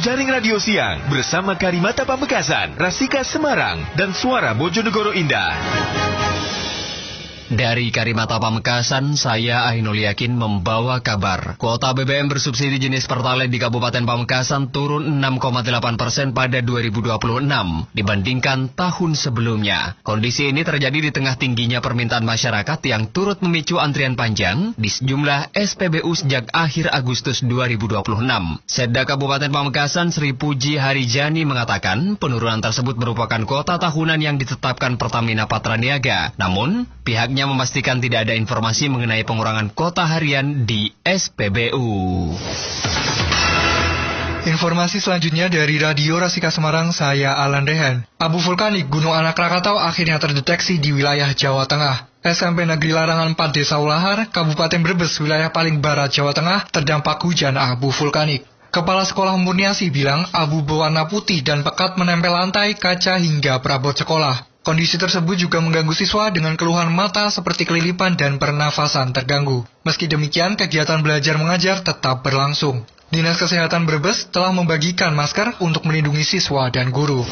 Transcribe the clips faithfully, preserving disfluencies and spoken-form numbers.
Jaring Radio Siang bersama Karimata Pamekasan, Rasika Semarang, dan Suara Bojonegoro Indah. Dari Karimata Pamekasan, saya Ainul Yakin membawa kabar. Kuota B B M bersubsidi jenis Pertalite di Kabupaten Pamekasan turun enam koma delapan persen pada dua ribu dua puluh enam dibandingkan tahun sebelumnya. Kondisi ini terjadi di tengah tingginya permintaan masyarakat yang turut memicu antrian panjang di sejumlah S P B U sejak akhir Agustus dua ribu dua puluh enam. Setda Kabupaten Pamekasan Sri Puji Harijani mengatakan penurunan tersebut merupakan kuota tahunan yang ditetapkan Pertamina Patraniaga. Namun, pihaknya memastikan tidak ada informasi mengenai pengurangan kuota harian di S P B U. Informasi selanjutnya dari Radio Rasika Semarang, saya Alan Rehan. Abu vulkanik Gunung Anak Krakatau akhirnya terdeteksi di wilayah Jawa Tengah. S M P Negeri Larangan empat Desa Ulahar, Kabupaten Brebes, wilayah paling barat Jawa Tengah, terdampak hujan abu vulkanik. Kepala Sekolah Murniasi bilang abu berwarna putih dan pekat menempel lantai, kaca hingga perabot sekolah. Kondisi tersebut juga mengganggu siswa dengan keluhan mata seperti kelilipan dan pernafasan terganggu. Meski demikian, kegiatan belajar mengajar tetap berlangsung. Dinas Kesehatan Brebes telah membagikan masker untuk melindungi siswa dan guru.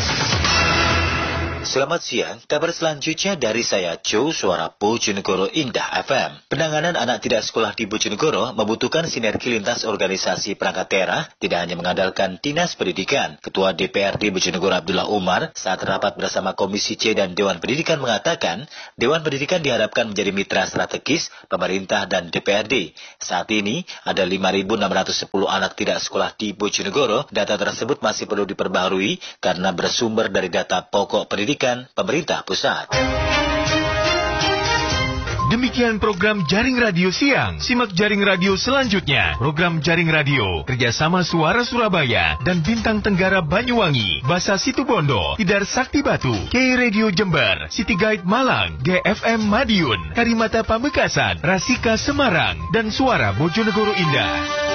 Selamat siang, kabar selanjutnya dari saya Joe, Suara Bojonegoro Indah F M. Penanganan anak tidak sekolah di Bojonegoro membutuhkan sinergi lintas organisasi perangkat daerah, tidak hanya mengandalkan Dinas Pendidikan. Ketua D P R D Bojonegoro Abdullah Umar saat rapat bersama Komisi C dan Dewan Pendidikan mengatakan, Dewan Pendidikan diharapkan menjadi mitra strategis pemerintah dan D P R D. Saat ini ada lima ribu enam ratus sepuluh anak tidak sekolah di Bojonegoro. Data tersebut masih perlu diperbaharui karena bersumber dari data pokok pendidikan pemerintah pusat. Demikian program Jaring Radio Siang. Simak Jaring Radio selanjutnya. Program Jaring Radio kerjasama Suara Surabaya dan Bintang Tenggara Banyuwangi, Basa Situbondo, Tidar Sakti Batu, K Radio Jember, City Guide Malang, G F M Madiun, Karimata Pamekasan, Rasika Semarang, dan Suara Bojonegoro Indah.